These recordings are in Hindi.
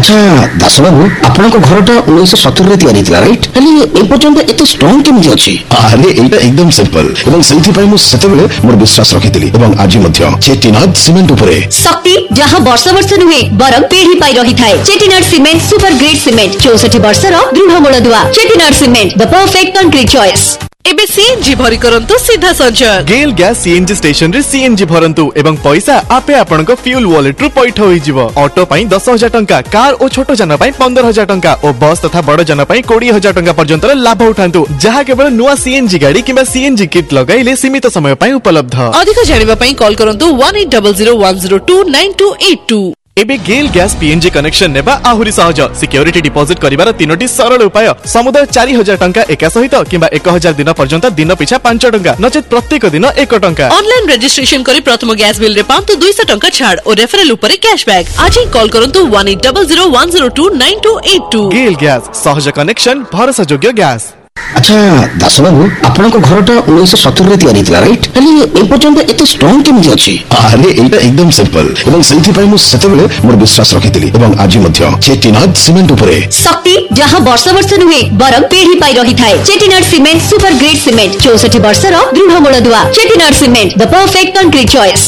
अच्छा दास बाबू आपण घरटा 1970 रे तैयारी राइट ए पर्यंत एते स्ट्रांग केमि अछि? अरे एटा एकदम सिंपल एवं सेंथि पय मु सेतेबेले मोर विश्वास रखिथिली एवं आज मध्य चेटीनाथ सीमेंट उपरे शक्ति जहां वर्ष वर्ष नुहे बरम पीढ़ी पाई रही थाए। चेटीनाथ सीमेंट सुपर ग्रेड सीमेंट 64 वर्षर दृढ़ मूलदुआ। चेटीनाथ cement the perfect concrete choice. एबे सीएनजी भरी करंतु सीधा संचय गेल गैस सीएनजी स्टेशन रे सीएनजी भरंतु एवं पैसा आपे आपनको फ्यूल वॉलेट रु पैठ होई जिवो। ऑटो पई 10,000 टंका, कार और छोटो जन पई 15,000 टंका और बस तथा बड़ जन पई 20,000 टंका पर्यंत लाभ उठांतु जहा केवल नुआ सीएनजी गाड़ी किबा सीएनजी किट लगाइले सीमित समय पई उपलब्ध। अधिक जानिबा पई कॉल करंतु 180010298282। एबे गेल गैस पीएनजी कनेक्शन नेबा आहुरी सहज। सिक्योरिटी डिपॉजिट करिवार 3टी सरल उपाय। समुदाय 4,000 टंका एका सहित किबा 1,000 दिन पर्यंत दिन पिछा 5 टंका नचेत प्रत्येक दिन 1 टंका। ऑनलाइन रजिस्ट्रेशन करी प्रथम गैस बिल रे पांतु 200 टंका छाड़ और रेफरल ऊपर कैशबैक। आज ही कॉल करंतु 180010298282। गेल गैस सहज कनेक्शन भरोसा योग्य गैस। अच्छा दास बाबू आपण घरटा 1970 रे तैयारी राइट ए पर्यंत एते स्ट्रांग केमि अछि? अरे एटा एकदम सिंपल एवं सेंथि पय मु सेतेबेले मोर विश्वास रखिथिली एवं आज मध्य चेटीनाथ सीमेंट उपरे शक्ति जहां वर्ष वर्ष नुहे बरम पीढ़ी पाई रही थाए। चेटीनाथ सीमेंट सुपर ग्रेड सीमेंट 64 वर्षर दृढ़ मूलदुआ। चेटीनाथ cement the perfect concrete choice.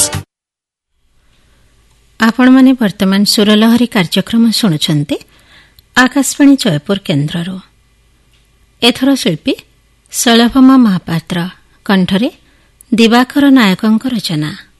आपण माने वर्तमान सुरलहरी कार्यक्रम शुणुछन्ते आकाशवाणी जयपुर केन्द्ररो। एथर शिल्पी शलभमा महापात्र कंठरे दिवाकर नायकଙ୍କ रचना।